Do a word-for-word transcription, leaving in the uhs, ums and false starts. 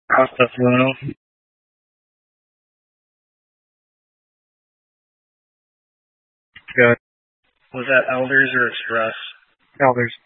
Costa Fluno. Good. Was that Elders or Express? Elders.